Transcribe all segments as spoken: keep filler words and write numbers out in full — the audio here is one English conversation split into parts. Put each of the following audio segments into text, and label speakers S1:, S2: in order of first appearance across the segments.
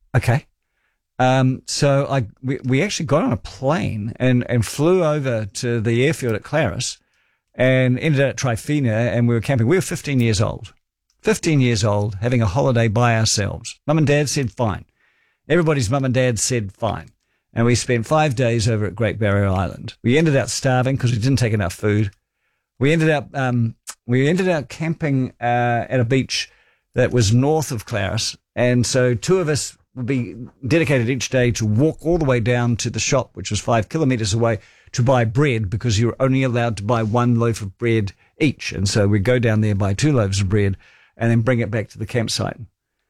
S1: Okay. Um, so I we, we actually got on a plane and, and flew over to the airfield at Claris and ended up at Trifina, and we were camping. We were fifteen years old. fifteen years old, having a holiday by ourselves. Mum and Dad said fine. Everybody's mum and dad said fine. And we spent five days over at Great Barrier Island. We ended up starving because we didn't take enough food. We ended up um, we ended up camping uh, at a beach that was north of Claris, and so two of us would be dedicated each day to walk all the way down to the shop, which was five kilometres away, to buy bread, because you were only allowed to buy one loaf of bread each. And so we'd go down there, buy two loaves of bread, and then bring it back to the campsite.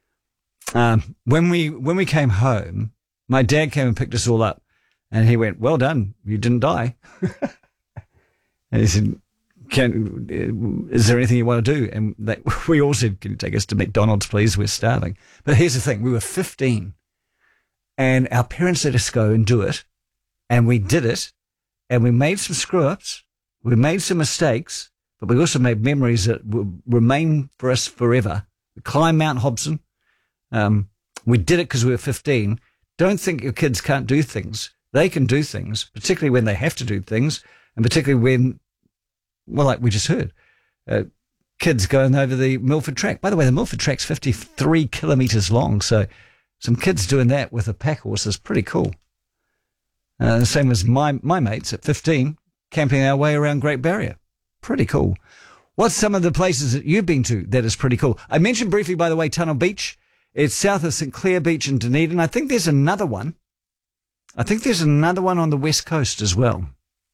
S1: Um, when we when we came home, my dad came and picked us all up, and he went, "Well done, you didn't die." And he said, Can, is there anything you want to do? And they, we all said, "Can you take us to McDonald's, please? We're starving." But here's the thing. We were fifteen and our parents let us go and do it. And we did it. And we made some screw-ups. We made some mistakes, but we also made memories that will remain for us forever. We climbed Mount Hobson. Um, we did it because we were fifteen. Don't think your kids can't do things. They can do things, particularly when they have to do things, and particularly when, well, like we just heard, uh, kids going over the Milford Track. By the way, the Milford Track's fifty-three kilometres long, so some kids doing that with a pack horse is pretty cool. Uh, the same as my, my mates at fifteen, camping our way around Great Barrier. Pretty cool. What's some of the places that you've been to that is pretty cool? I mentioned briefly, by the way, Tunnel Beach. It's south of St Clair Beach in Dunedin. I think there's another one. I think there's another one on the west coast as well.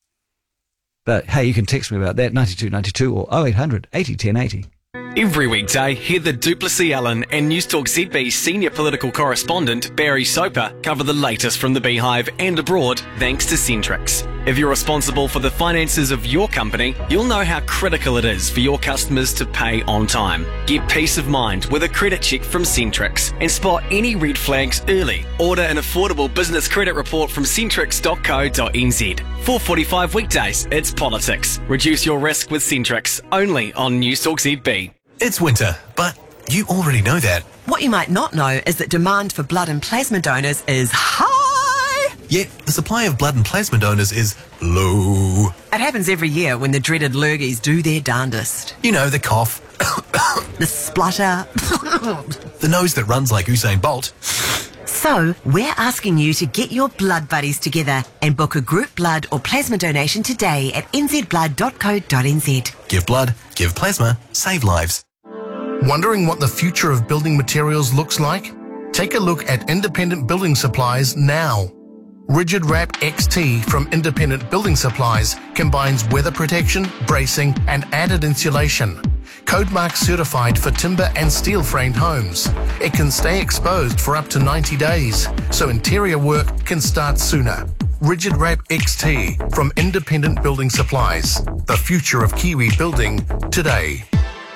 S1: But, hey, you can text me about that, ninety-two ninety-two or oh eight hundred eighty ten eighty.
S2: Every weekday, hear the Duplessis Allen and Newstalk Z B senior political correspondent Barry Soper cover the latest from the Beehive and abroad, thanks to Centrix. If you're responsible for the finances of your company, you'll know how critical it is for your customers to pay on time. Get peace of mind with a credit check from Centrix and spot any red flags early. Order an affordable business credit report from centrix dot co dot n z. four forty-five weekdays, it's politics. Reduce your risk with Centrix, only on Newstalk Z B.
S3: It's winter, but you already know that.
S4: What you might not know is that demand for blood and plasma donors is high.
S3: Yet the supply of blood and plasma donors is low.
S4: It happens every year when the dreaded lurgies do their darndest.
S3: You know, the cough,
S4: The splutter.
S3: the nose that runs like Usain Bolt.
S4: So, we're asking you to get your blood buddies together and book a group blood or plasma donation today at n z blood dot co dot n z.
S3: Give blood, give plasma, save lives.
S5: Wondering what the future of building materials looks like? Take a look at Independent Building Supplies now. Rigid Wrap X T from Independent Building Supplies combines weather protection, bracing and added insulation. Codemark certified for timber and steel framed homes. It can stay exposed for up to ninety days, so interior work can start sooner. Rigid Wrap X T from Independent Building Supplies. The future of Kiwi building today.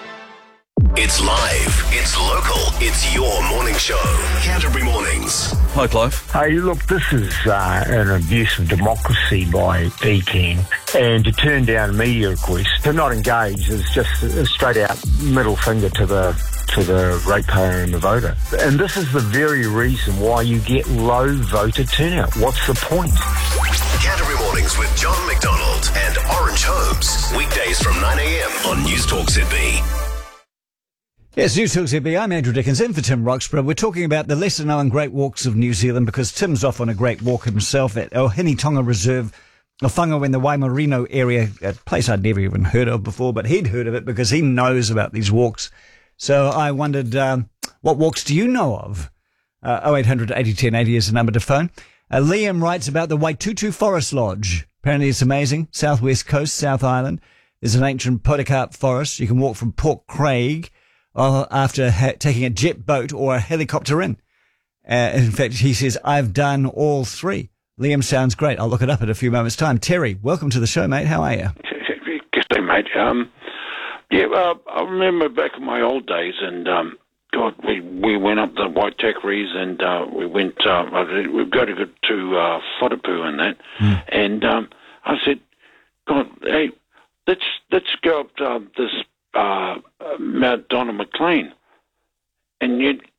S6: It's live, it's local, it's your morning show. Canterbury Mornings.
S7: Hi, Clive.
S8: Hey, look, this is uh, an abuse of democracy by D King, and to turn down a media request, to not engage is just a straight out middle finger to the to the ratepayer and the voter. And this is the very reason why you get low voter turnout. What's the point?
S6: Canterbury Mornings with John McDonald and Orange Holmes. Weekdays from nine a.m. on Newstalk Z B.
S1: Yes, Newstalk Z B. I'm Andrew Dickens, in for Tim Roxburgh. We're talking about the lesser-known great walks of New Zealand because Tim's off on a great walk himself at Ohini-Tonga Reserve, Whango in the Waimarino area, a place I'd never even heard of before, but he'd heard of it because he knows about these walks. So I wondered, um, what walks do you know of? Uh, oh eight hundred eighty ten eighty is the number to phone. Uh, Liam writes about the Waitutu Forest Lodge. Apparently it's amazing. Southwest Coast, South Island. There's an ancient podocarp forest. You can walk from Port Craig after ha- taking a jet boat or a helicopter in. Uh, in fact, he says, I've done all three. Liam sounds great. I'll look it up in a few moments' time. Terry, welcome to the show, mate. How are you?
S9: G'day, mate. Um, yeah, uh, I remember back in my old days, and um, God, we, we went up the Waitakeries, and uh, we went, uh, we've got to go to uh, Whatapu and that, mm. and um, I said, God, hey, let's let's go up to uh, this Uh, Mount Donna McLean, and you